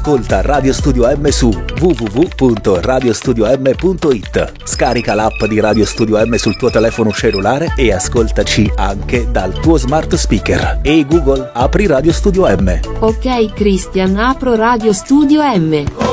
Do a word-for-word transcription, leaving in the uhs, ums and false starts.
Ascolta Radio Studio M su w w w punto radio studio m punto i t. Scarica l'app di Radio Studio M sul tuo telefono cellulare e ascoltaci anche dal tuo smart speaker. Ehi Google, apri Radio Studio M. Ok Christian, apro Radio Studio M.